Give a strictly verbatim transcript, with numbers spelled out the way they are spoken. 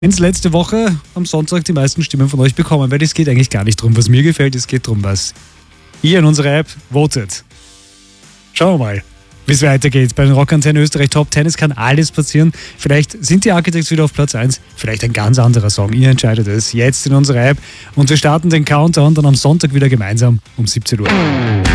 Ins letzte Woche am Sonntag die meisten Stimmen von euch bekommen, weil es geht eigentlich gar nicht darum, was mir gefällt, es geht darum, was ihr in unserer App votet. Schauen wir mal, wie es weitergeht bei den Rockantennen Österreich Top zehn. Es kann alles passieren. Vielleicht sind die Architects wieder auf Platz eins, vielleicht ein ganz anderer Song. Ihr entscheidet es jetzt in unserer App und wir starten den Countdown dann am Sonntag wieder gemeinsam um siebzehn Uhr.